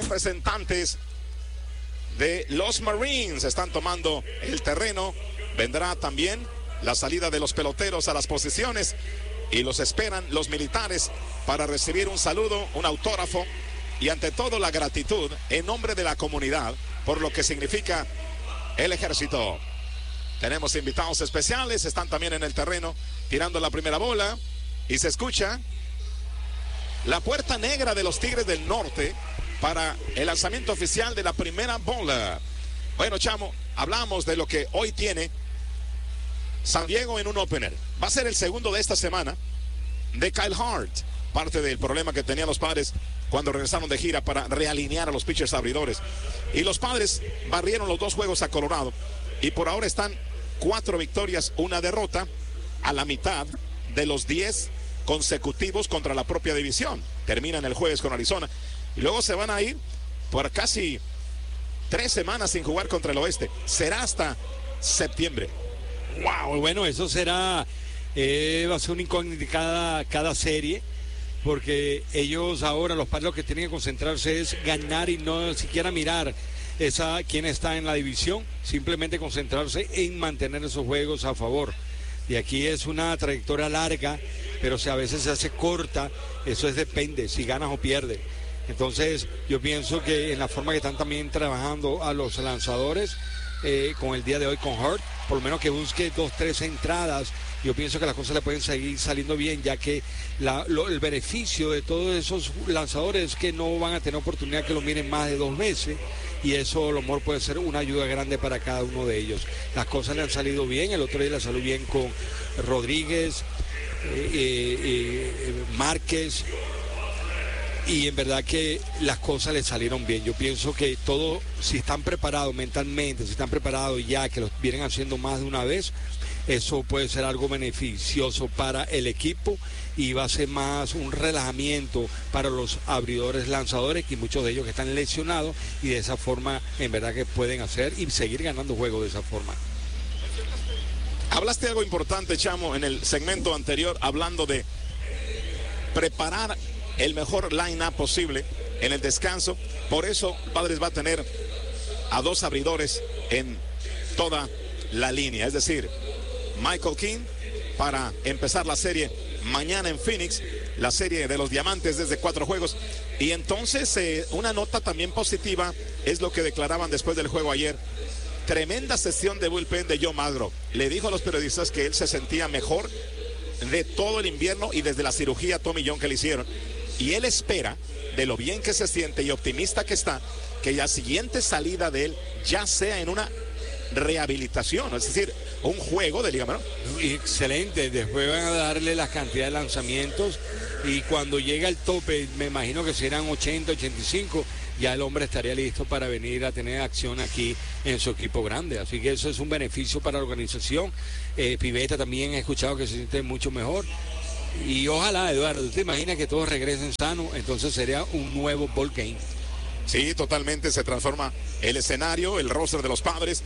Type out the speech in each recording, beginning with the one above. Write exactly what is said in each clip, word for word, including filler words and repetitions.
representantes de los Marines están tomando el terreno. Vendrá también la salida de los peloteros a las posiciones y los esperan los militares para recibir un saludo, un autógrafo y ante todo la gratitud en nombre de la comunidad por lo que significa el ejército. Tenemos invitados especiales, están también en el terreno tirando la primera bola y se escucha la puerta negra de los Tigres del Norte para el lanzamiento oficial de la primera bola. Bueno, Chamo, hablamos de lo que hoy tiene San Diego en un opener. Va a ser el segundo de esta semana de Kyle Hart, parte del problema que tenían los Padres cuando regresaron de gira para realinear a los pitchers abridores. Y los Padres barrieron los dos juegos a Colorado y por ahora están cuatro victorias, una derrota, a la mitad de los diez consecutivos contra la propia división. Terminan el jueves con Arizona y luego se van a ir por casi tres semanas sin jugar contra el oeste. Será hasta septiembre. Wow, bueno, eso será, eh, va a ser una incógnita cada, cada serie, porque ellos ahora, los Padres, lo que tienen que concentrarse es ganar y no siquiera mirar esa quién está en la división, simplemente concentrarse en mantener esos juegos a favor. Y aquí es una trayectoria larga, pero si a veces se hace corta, eso es depende, si ganas o pierdes. Entonces yo pienso que en la forma que están también trabajando a los lanzadores, eh, con el día de hoy con Hurt, por lo menos que busque dos, tres entradas, yo pienso que las cosas le pueden seguir saliendo bien, ya que la, lo, el beneficio de todos esos lanzadores es que no van a tener oportunidad que lo miren más de dos veces, y eso a lo mejor puede ser una ayuda grande para cada uno de ellos. Las cosas le han salido bien, el otro día le salió bien con Rodríguez, eh, eh, eh, Márquez, y en verdad que las cosas le salieron bien. Yo pienso que todo, si están preparados mentalmente, si están preparados ya, que los vienen haciendo más de una vez, eso puede ser algo beneficioso para el equipo y va a ser más un relajamiento para los abridores lanzadores, que muchos de ellos que están lesionados, y de esa forma en verdad que pueden hacer y seguir ganando juegos de esa forma. Hablaste algo importante, Chamo, en el segmento anterior, hablando de preparar el mejor line-up posible en el descanso. Por eso Padres va a tener a dos abridores en toda la línea, es decir, Michael King para empezar la serie mañana en Phoenix, la serie de los Diamantes desde cuatro juegos. Y entonces eh, una nota también positiva es lo que declaraban después del juego ayer. Tremenda sesión de bullpen de Joe Magro. Le dijo a los periodistas que él se sentía mejor de todo el invierno y desde la cirugía Tommy John que le hicieron. Y él espera, de lo bien que se siente y optimista que está, que la siguiente salida de él ya sea en una rehabilitación, es decir, un juego de Liga Menor. Excelente, después van a darle la cantidad de lanzamientos y cuando llega el tope, me imagino que serán ochenta, ochenta y cinco, ya el hombre estaría listo para venir a tener acción aquí en su equipo grande. Así que eso es un beneficio para la organización. Eh, Pivetta también he escuchado que se siente mucho mejor. Y ojalá, Eduardo, ¿tú te imaginas que todos regresen sanos? Entonces sería un nuevo ball game. Sí, totalmente se transforma el escenario, el roster de los Padres.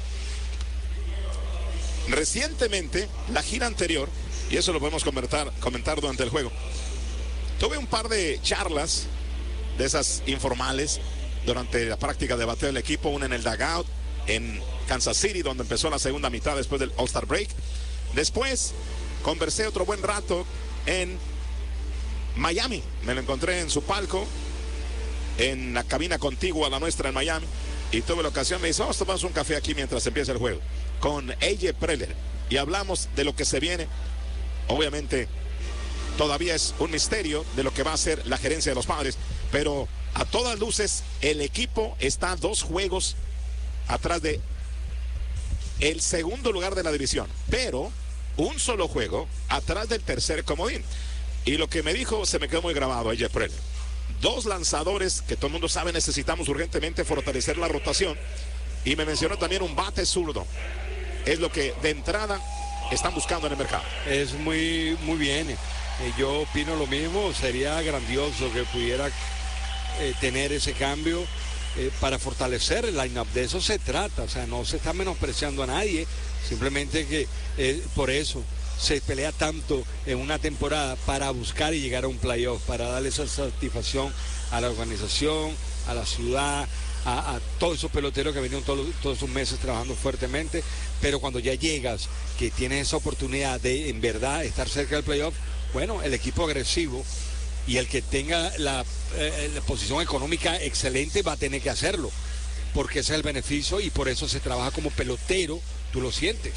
Recientemente, la gira anterior, y eso lo podemos comentar, comentar durante el juego, tuve un par de charlas de esas informales durante la práctica de bateo del equipo, una en el dugout en Kansas City, donde empezó la segunda mitad después del All-Star Break. Después conversé otro buen rato en Miami, me lo encontré en su palco, en la cabina contigua a la nuestra en Miami, y tuve la ocasión, me dice, vamos a tomar un café aquí mientras empieza el juego, con A J Preller, y hablamos de lo que se viene. Obviamente todavía es un misterio de lo que va a ser la gerencia de los Padres, pero a todas luces el equipo está dos juegos atrás de el segundo lugar de la división, pero un solo juego atrás del tercer comodín. Y lo que me dijo se me quedó muy grabado, A J Preller. Dos lanzadores que todo el mundo sabe necesitamos urgentemente fortalecer la rotación, y me mencionó también un bate zurdo. Es lo que de entrada están buscando en el mercado. Es muy, muy bien. Eh, yo opino lo mismo. Sería grandioso que pudiera eh, tener ese cambio eh, para fortalecer el line-up. De eso se trata. O sea, no se está menospreciando a nadie. Simplemente que eh, por eso se pelea tanto en una temporada para buscar y llegar a un playoff, para darle esa satisfacción a la organización, a la ciudad, a, a todos esos peloteros que vinieron todos, todos esos meses trabajando fuertemente, pero cuando ya llegas, que tienes esa oportunidad de en verdad estar cerca del playoff, bueno, el equipo agresivo y el que tenga la, eh, la posición económica excelente va a tener que hacerlo, porque ese es el beneficio y por eso se trabaja como pelotero, tú lo sientes.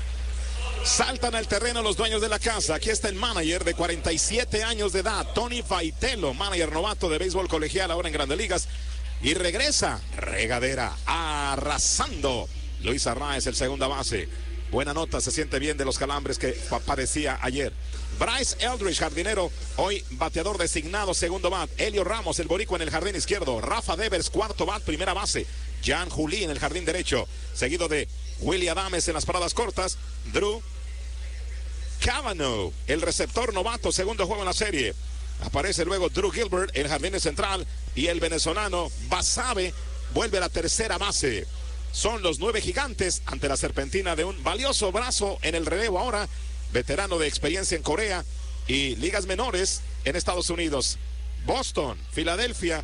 Saltan al terreno los dueños de la casa. Aquí está el manager de cuarenta y siete años de edad, Tony Faitello, manager novato de béisbol colegial ahora en Grandes Ligas. Y regresa Regadera arrasando. Luis Arraez, el segunda base. Buena nota, se siente bien de los calambres que padecía ayer. Bryce Eldridge, jardinero, hoy bateador designado, segundo bat. Helio Ramos, el boricua en el jardín izquierdo. Rafa Devers, cuarto bat, primera base. Jan Juli en el jardín derecho, seguido de Willy Adames en las paradas cortas. Drew Cavanaugh, el receptor novato, segundo juego en la serie. Aparece luego Drew Gilbert, el jardín central, y el venezolano Basabe vuelve a la tercera base. Son los nueve gigantes ante la serpentina de un valioso brazo en el relevo ahora, veterano de experiencia en Corea y ligas menores en Estados Unidos. Boston, Filadelfia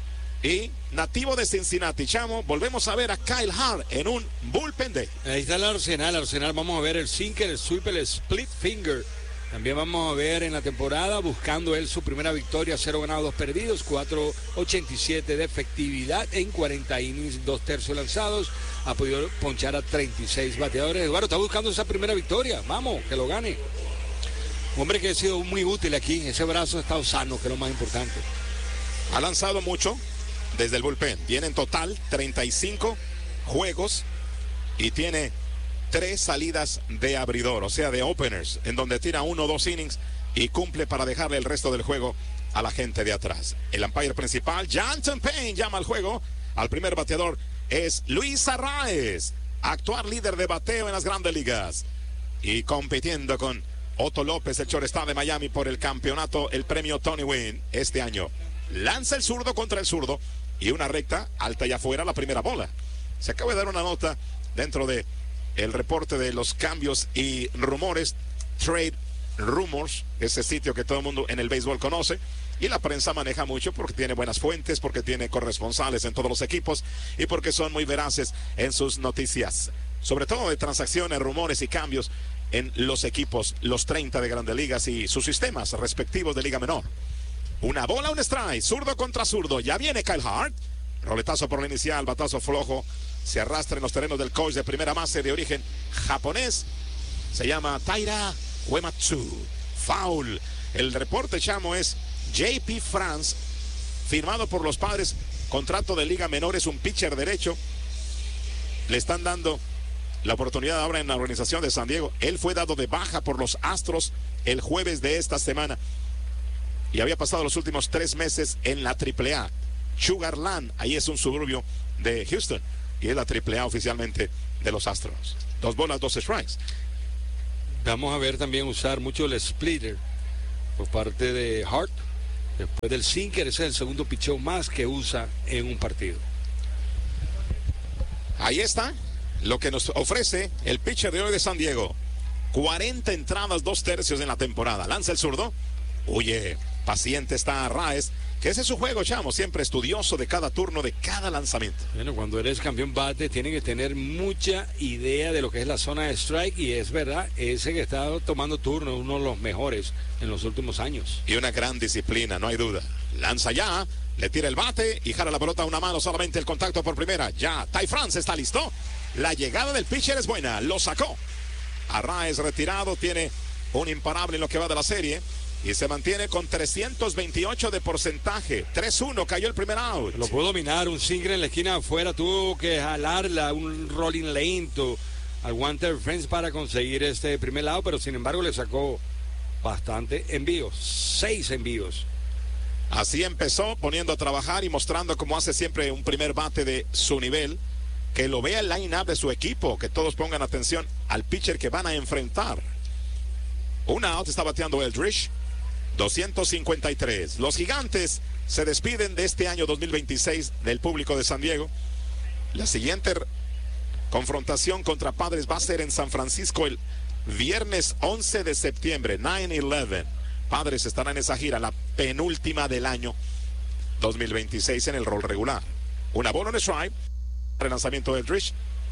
y nativo de Cincinnati. Chamo, volvemos a ver a Kyle Hart en un bullpen day. Ahí está el Arsenal, Arsenal, vamos a ver el sinker, el sweep, el split finger. También vamos a ver en la temporada buscando él su primera victoria, cero ganados, dos perdidos, cuatro ochenta y siete de efectividad en cuarenta innings, dos tercios lanzados. Ha podido ponchar a treinta y seis bateadores. Eduardo está buscando esa primera victoria, vamos, que lo gane. Hombre que ha sido muy útil aquí, ese brazo ha estado sano, que es lo más importante. Ha lanzado mucho desde el bullpen. Tiene en total treinta y cinco juegos y tiene tres salidas de abridor, o sea, de openers, en donde tira uno o dos innings y cumple para dejarle el resto del juego a la gente de atrás. El umpire principal, Jansen Payne, llama al juego. Al primer bateador es Luis Arraez, actual líder de bateo en las Grandes Ligas. Y compitiendo con Otto López, el shortstop de Miami, por el campeonato, el premio Tony Gwynn este año. Lanza el zurdo contra el zurdo y una recta alta y afuera, la primera bola. Se acaba de dar una nota dentro de el reporte de los cambios y rumores, Trade Rumors, ese sitio que todo el mundo en el béisbol conoce y la prensa maneja mucho porque tiene buenas fuentes, porque tiene corresponsales en todos los equipos y porque son muy veraces en sus noticias, sobre todo de transacciones, rumores y cambios en los equipos, los treinta de Grandes Ligas y sus sistemas respectivos de Liga Menor. Una bola, un strike, zurdo contra zurdo, ya viene Kyle Hart, roletazo por la inicial, batazo flojo. Se arrastra en los terrenos del coach de primera base de origen japonés. Se llama Taira Uematsu. Foul. El reporte, Chamo, es J P France, firmado por los Padres. Contrato de Liga Menor, es un pitcher derecho. Le están dando la oportunidad ahora en la organización de San Diego. Él fue dado de baja por los Astros el jueves de esta semana. Y había pasado los últimos tres meses en la triple A. Sugar Land, ahí es un suburbio de Houston. Y es la triple A oficialmente de los Astros. Dos bolas, dos strikes. Vamos a ver también usar mucho el splitter por parte de Hart. Después del sinker, ese es el segundo picheo más que usa en un partido. Ahí está lo que nos ofrece el pitcher de hoy de San Diego. cuarenta entradas, dos tercios en la temporada. Lanza el zurdo. Huye, paciente está Arraez. Que ese es su juego, Chamo, siempre estudioso de cada turno, de cada lanzamiento. Bueno, cuando eres campeón bate, tienen que tener mucha idea de lo que es la zona de strike, y es verdad, ese que está tomando turno, uno de los mejores en los últimos años. Y una gran disciplina, no hay duda. Lanza ya, le tira el bate y jala la pelota a una mano, solamente el contacto por primera. Ya, Ty France está listo. La llegada del pitcher es buena, lo sacó. Arraez retirado, tiene un imparable en lo que va de la serie. Y se mantiene con trescientos veintiocho de porcentaje. tres uno, cayó el primer out. Lo pudo dominar, un single en la esquina afuera. Tuvo que jalarla, un rolling lento al Wanter Friends para conseguir este primer out. Pero sin embargo le sacó bastante envíos. Seis envíos. Así empezó, poniendo a trabajar y mostrando como hace siempre un primer bate de su nivel. Que lo vea el line-up de su equipo. Que todos pongan atención al pitcher que van a enfrentar. Un out, está bateando Eldridge. doscientos cincuenta y tres. Los Gigantes se despiden de este año dos mil veintiséis del público de San Diego. La siguiente confrontación contra Padres va a ser en San Francisco el viernes once de septiembre, nueve once. Padres estarán en esa gira, la penúltima del año dos mil veintiséis en el rol regular. Una bola en strike, el lanzamiento del Drish.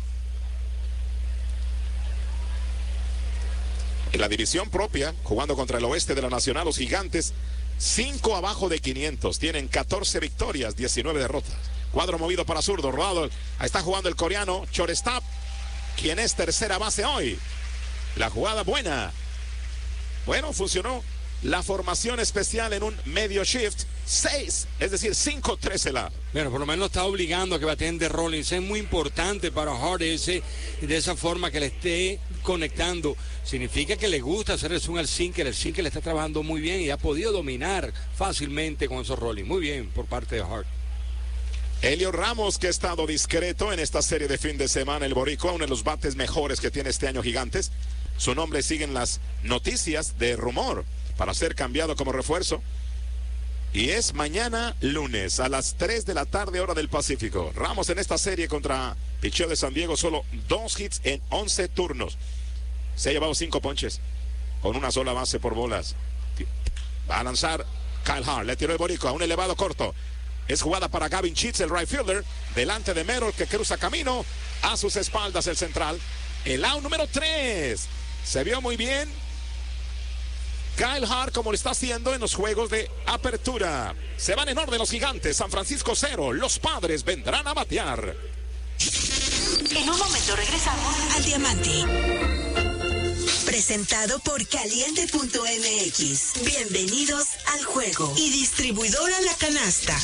En la división propia, jugando contra el oeste de la Nacional, los Gigantes, cinco abajo de quinientos, tienen catorce victorias, diecinueve derrotas. Cuadro movido para zurdo, rodado, ahí está jugando el coreano, shortstop, quien es tercera base hoy. La jugada buena. Bueno, funcionó la formación especial en un medio shift, seis, es decir, cinco tres el lado. Bueno, por lo menos está obligando a que baten de Rollins. Es muy importante para Hart ese, de esa forma que le esté conectando. Significa que le gusta hacer el swing al sinker. El sinker le está trabajando muy bien y ha podido dominar fácilmente con esos Rollins. Muy bien por parte de Hart. Elio Ramos, que ha estado discreto en esta serie de fin de semana, el boricua, uno de los bates mejores que tiene este año Gigantes. Su nombre sigue en las noticias de rumor para ser cambiado como refuerzo. Y es mañana lunes a las tres de la tarde hora del Pacífico. Ramos en esta serie contra picheo de San Diego, solo dos hits en once turnos. Se ha llevado cinco ponches con una sola base por bolas. Va a lanzar Kyle Hart, le tiró el boricua a un elevado corto. Es jugada para Gavin Sheets, el right fielder, delante de Merrill, que cruza camino. A sus espaldas el central. El out número tres. Se vio muy bien Kyle Hart, como lo está haciendo en los juegos de apertura. Se van en orden los Gigantes. San Francisco cero. Los Padres vendrán a batear. En un momento regresamos al Diamante. Presentado por Caliente punto M X. Bienvenidos al juego. Y distribuidora La Canasta.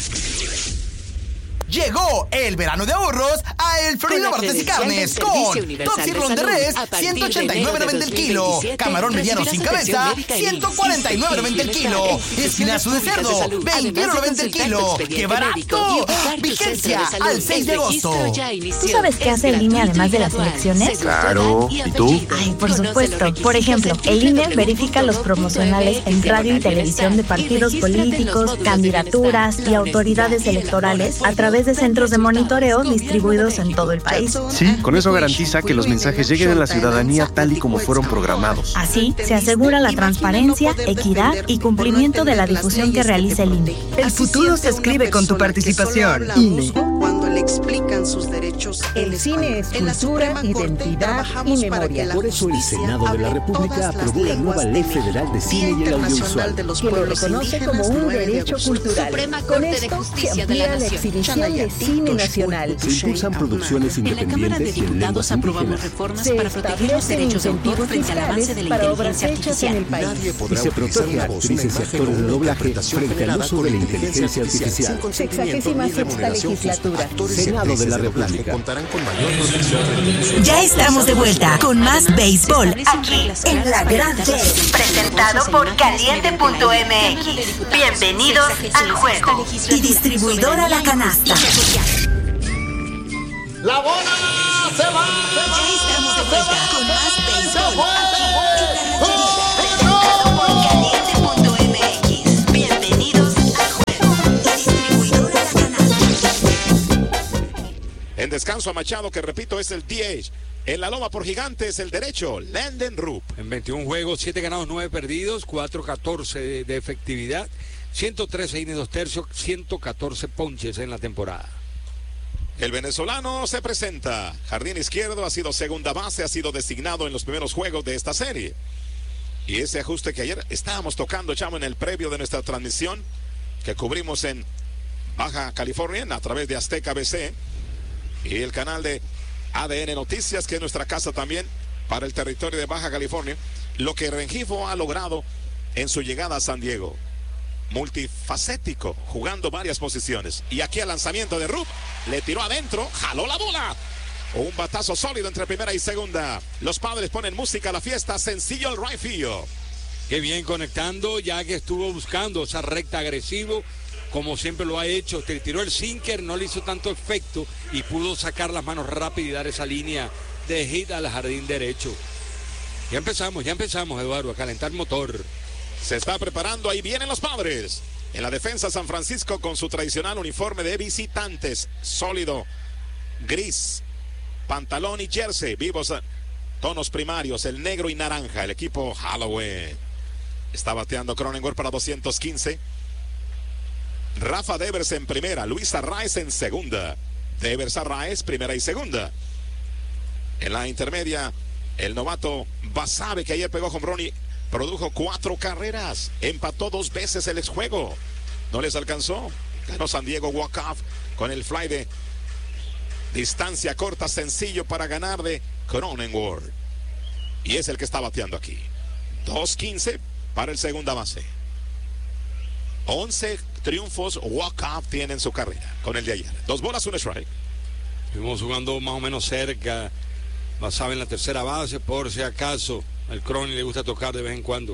Llegó el verano de ahorros a El Florida Martes y Carnes con Top Sirloin de Res, ciento ochenta y nueve noventa el kilo. Camarón mediano sin cabeza, ciento cuarenta y nueve noventa el kilo. Espinazo de cerdo, veintiuno noventa el kilo. ¡Qué barato! Vigencia al seis de agosto. ¿Tú sabes qué hace el I N E además de las elecciones? Claro. ¿Y tú? Ay, por supuesto. Por ejemplo, el I N E verifica los promocionales en radio y televisión de partidos políticos, candidaturas y autoridades electorales a través de centros de monitoreo distribuidos en todo el país. Sí, con eso garantiza que los mensajes lleguen a la ciudadanía tal y como fueron programados. Así, se asegura la transparencia, equidad y cumplimiento de la difusión que realiza el I N E. El futuro se escribe con tu participación. I N E. Cuando le explican sus derechos. El cine es cultura, identidad y memoria. Por eso el Senado de la República aprobó la nueva Ley Federal de Cine y el Audiovisual, que lo reconoce como un derecho cultural. Suprema Con Corte de esto Justicia se de la amplía la Nación. exhibición de cine nacional. se impulsan producciones En la Cámara de independientes y en Diputados lenguas aprobamos indígenas. reformas Se para proteger los derechos de autor establecen frente al avance de la para obras inteligencia hechas en el artificial. país. Y se protege a actrices y actores de doblaje frente al uso de la inteligencia artificial. Sexagésima sexta legislatura. Senado de la República. Ya estamos de vuelta con más béisbol aquí en La Gran D. Presentado por Caliente punto M X. Bienvenidos al juego. Y distribuidora La Canasta. ¡La bola se va! Ya estamos de vuelta con más béisbol aquí en La Gran D. Presentado por Caliente punto M X. Bienvenidos al juego. Y distribuidora La Canasta. En descanso a Machado, que repito es el D H. En la loma por Gigantes, el derecho, Landon Rupp. En veintiún juegos, siete ganados, nueve perdidos, cuatro catorce de, de efectividad, ciento trece innings, dos tercios, ciento catorce ponches en la temporada. El venezolano se presenta. Jardín izquierdo, ha sido segunda base, ha sido designado en los primeros juegos de esta serie. Y ese ajuste que ayer estábamos tocando, Chamo, en el previo de nuestra transmisión, que cubrimos en Baja California, a través de Azteca B C y el canal de A D N Noticias, que es nuestra casa también para el territorio de Baja California. Lo que Rengifo ha logrado en su llegada a San Diego. Multifacético, jugando varias posiciones. Y aquí al lanzamiento de Rupp, le tiró adentro, jaló la bola. Un batazo sólido entre primera y segunda. Los Padres ponen música a la fiesta, sencillo el right field. Qué bien conectando, ya que estuvo buscando esa recta agresivo, como siempre lo ha hecho. Te tiró el sinker, no le hizo tanto efecto y pudo sacar las manos rápido y dar esa línea de hit al jardín derecho. Ya empezamos, ya empezamos, Eduardo, a calentar motor. Se está preparando, ahí vienen los Padres. En la defensa, San Francisco con su tradicional uniforme de visitantes, sólido, gris, pantalón y jersey, vivos tonos primarios, el negro y naranja. El equipo Halloween está bateando Cronenworth para doscientos quince. Rafa Devers en primera, Luis Arraez en segunda. Devers, Arraez, primera y segunda. En la intermedia, el novato Basabe, que ayer pegó home run y produjo cuatro carreras. Empató dos veces el exjuego. No les alcanzó. Ganó San Diego walk-off con el fly de distancia corta, sencillo para ganar de Cronenworth. Y es el que está bateando aquí. dos quince para el segunda base. once triunfos walk-off tiene en su carrera con el de ayer. Dos bolas, un strike. Estuvimos jugando más o menos cerca. Basaba en la tercera base, por si acaso. Al Crony le gusta tocar de vez en cuando.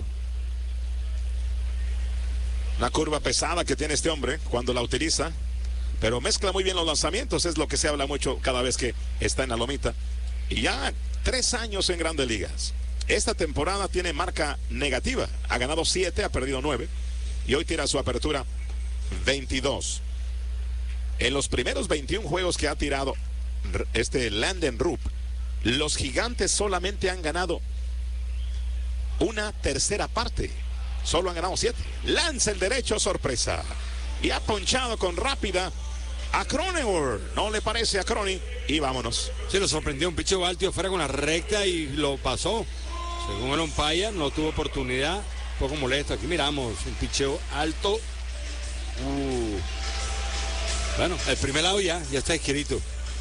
Una curva pesada que tiene este hombre cuando la utiliza. Pero mezcla muy bien los lanzamientos. Es lo que se habla mucho cada vez que está en la lomita. Y ya tres años en Grandes Ligas. Esta temporada tiene marca negativa. Ha ganado siete, ha perdido nueve. Y hoy tira su apertura veintidós. En los primeros veintiún juegos que ha tirado este Landon Rupp, los Gigantes solamente han ganado una tercera parte. Solo han ganado siete. Lanza el derecho, sorpresa. Y ha ponchado con rápida a Cronenworth. ¿No le parece a Crony? Y vámonos. Se lo sorprendió un picheo alto fuera con la recta y lo pasó. Según el umpire, no tuvo oportunidad. Un poco molesto. Aquí miramos un picheo alto. Uh. Bueno, el primer lado ya, ya está escrito.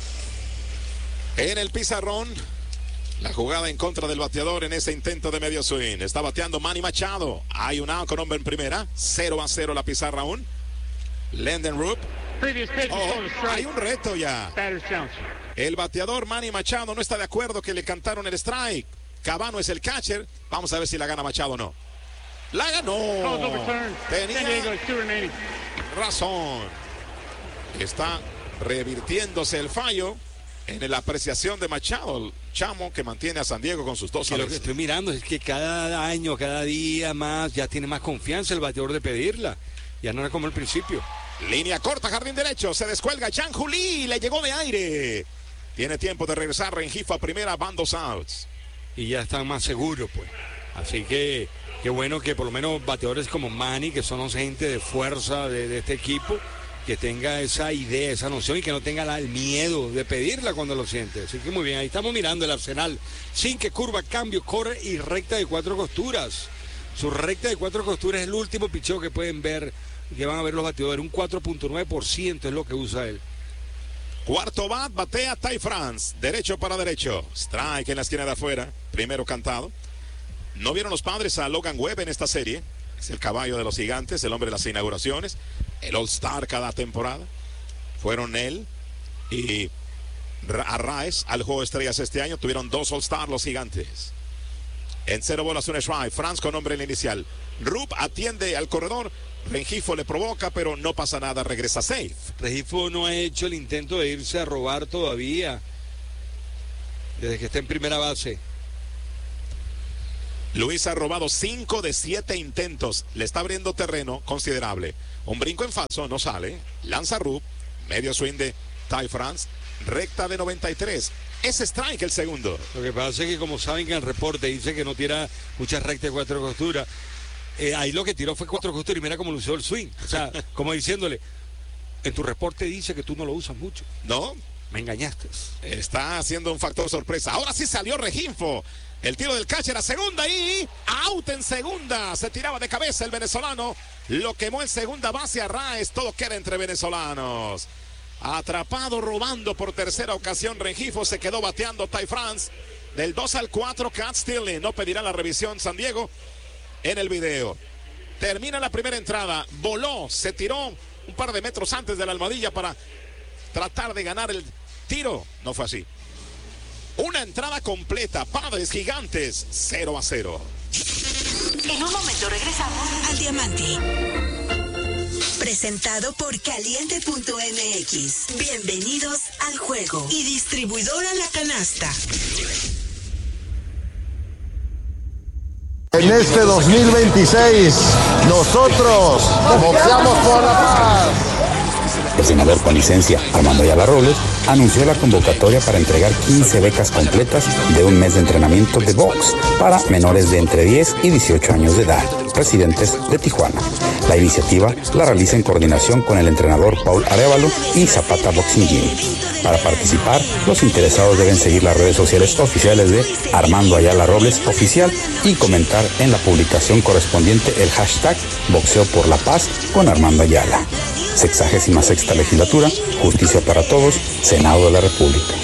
En el pizarrón, la jugada en contra del bateador en ese intento de medio swing. Está bateando Manny Machado. Hay un out con hombre en primera. cero a cero la pizarra aún. Landon Rupp. Oh, hay un reto ya. El bateador Manny Machado no está de acuerdo que le cantaron el strike. Cabano es el catcher. Vamos a ver si la gana Machado o no. La ganó. Tenía razón. Está revirtiéndose el fallo en la apreciación de Machado, el chamo que mantiene a San Diego con sus dos. Y lo que estoy mirando es que cada año, cada día más, ya tiene más confianza el bateador de pedirla. Ya no era como al principio. Línea corta, jardín derecho, se descuelga Jan Juli, le llegó de aire. Tiene tiempo de regresar Rengifo a primera, van dos outs. Y ya están más seguros, pues. Así que, qué bueno que por lo menos bateadores como Manny, que son gente de fuerza de, de este equipo, que tenga esa idea, esa noción y que no tenga la, el miedo de pedirla cuando lo siente. Así que muy bien, ahí estamos mirando el arsenal. Sin que curva, cambio, corre y recta de cuatro costuras. Su recta de cuatro costuras es el último picheo que pueden ver, que van a ver los bateadores. Un cuatro punto nueve por ciento es lo que usa él. Cuarto bat, batea Ty France. Derecho para derecho. Strike en la esquina de afuera. Primero cantado. ¿No vieron los padres a Logan Webb en esta serie? Es el caballo de los Gigantes, el hombre de las inauguraciones. El All-Star cada temporada. Fueron él y Arraez al juego de estrellas este año. Tuvieron dos All-Star los Gigantes. En cero bolas, un strike. France con hombre en la inicial. Rupp atiende al corredor. Rengifo le provoca, pero no pasa nada. Regresa safe. Rengifo no ha hecho el intento de irse a robar todavía. Desde que está en primera base. Luis ha robado cinco de siete intentos. Le está abriendo terreno considerable. Un brinco en falso, no sale. Lanza Rupp. Medio swing de Ty France. Recta de noventa y tres. Es strike el segundo. Lo que pasa es que, como saben, que en el reporte dice que no tira muchas rectas de cuatro costuras. Eh, ahí lo que tiró fue cuatro costuras y mira cómo lució el swing. O sea, como diciéndole, en tu reporte dice que tú no lo usas mucho. No. Me engañaste. Está haciendo un factor sorpresa. Ahora sí salió Rengifo. El tiro del catcher a segunda y out en segunda. Se tiraba de cabeza el venezolano. Lo quemó en segunda base a Arraez. Todo queda entre venezolanos. Atrapado, robando por tercera ocasión Rengifo. Se quedó bateando Ty France. Del dos al cuatro, Cat Stirling. No pedirá la revisión San Diego en el video. Termina la primera entrada. Voló, se tiró un par de metros antes de la almohadilla para tratar de ganar el tiro. No fue así. Una entrada completa. Padres Gigantes, cero a cero. En un momento regresamos al Diamante. Presentado por Caliente punto M X. Bienvenidos al juego. Y distribuidora La Canasta. En este dos mil veintiséis, nosotros boxeamos por la paz. El senador con licencia, Armando Ayala Robles, anunció la convocatoria para entregar quince becas completas de un mes de entrenamiento de box para menores de entre diez y dieciocho años de edad, residentes de Tijuana. La iniciativa la realiza en coordinación con el entrenador Paul Arévalo y Zapata Boxing Gym. Para participar, los interesados deben seguir las redes sociales oficiales de Armando Ayala Robles Oficial y comentar en la publicación correspondiente el hashtag Boxeo por la Paz con Armando Ayala. Sexagésima sexta legislatura, Justicia para Todos, Senado de la República.